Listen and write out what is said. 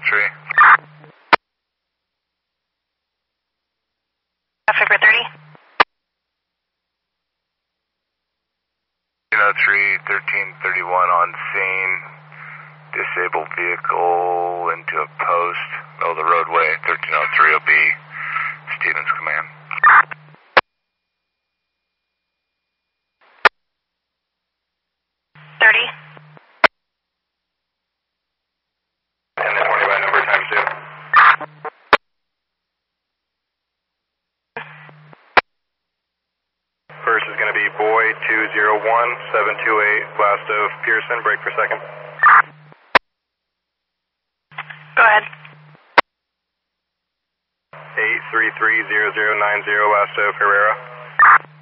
3. Traffic for 30. 3, 1331 on scene. Disabled vehicle into a post, middle of the roadway. 1303 will be Stevens Command. And then 20 by number times 2. First is going to be Boy 201-728 west of Pearson. Break for second. Go ahead. 8330090 west of Herrera.